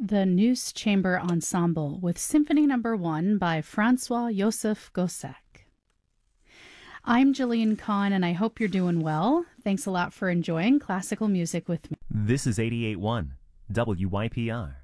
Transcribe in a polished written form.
The Neuse Chamber Ensemble with Symphony No. 1 by Francois Joseph Gossec. I'm Jillian Kahn, and I hope you're doing well. Thanks a lot for enjoying classical music with me. This is 88.1 WYPR.